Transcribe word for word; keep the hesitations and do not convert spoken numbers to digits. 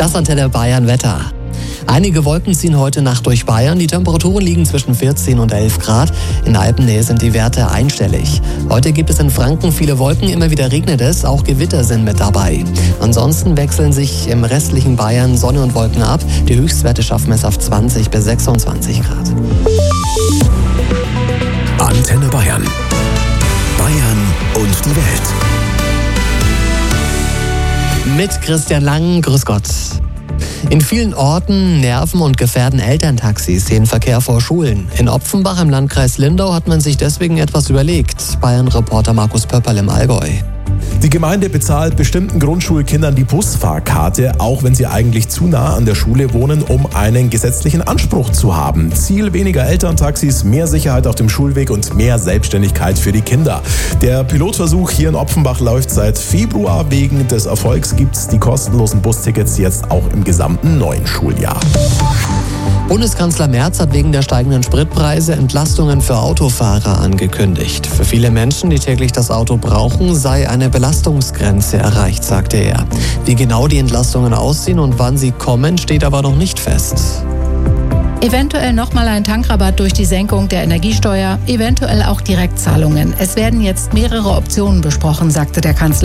Das Antenne Bayern Wetter. Einige Wolken ziehen heute Nacht durch Bayern. Die Temperaturen liegen zwischen vierzehn und elf Grad. In Alpennähe sind die Werte einstellig. Heute gibt es in Franken viele Wolken, immer wieder regnet es. Auch Gewitter sind mit dabei. Ansonsten wechseln sich im restlichen Bayern Sonne und Wolken ab. Die Höchstwerte schaffen es auf zwanzig bis sechsundzwanzig Grad. Antenne Bayern. Bayern und die Welt. Mit Christian Lang, grüß Gott. In vielen Orten nerven und gefährden Elterntaxis den Verkehr vor Schulen. In Opfenbach im Landkreis Lindau hat man sich deswegen etwas überlegt. Bayern-Reporter Markus Pöpperl im Allgäu. Die Gemeinde bezahlt bestimmten Grundschulkindern die Busfahrkarte, auch wenn sie eigentlich zu nah an der Schule wohnen, um einen gesetzlichen Anspruch zu haben. Ziel: weniger Elterntaxis, mehr Sicherheit auf dem Schulweg und mehr Selbstständigkeit für die Kinder. Der Pilotversuch hier in Opfenbach läuft seit Februar. Wegen des Erfolgs gibt es die kostenlosen Bustickets jetzt auch im gesamten neuen Schuljahr. Bundeskanzler Merz hat wegen der steigenden Spritpreise Entlastungen für Autofahrer angekündigt. Für viele Menschen, die täglich das Auto brauchen, sei eine Belastungsgrenze erreicht, sagte er. Wie genau die Entlastungen aussehen und wann sie kommen, steht aber noch nicht fest. Eventuell nochmal ein Tankrabatt durch die Senkung der Energiesteuer, eventuell auch Direktzahlungen. Es werden jetzt mehrere Optionen besprochen, sagte der Kanzler.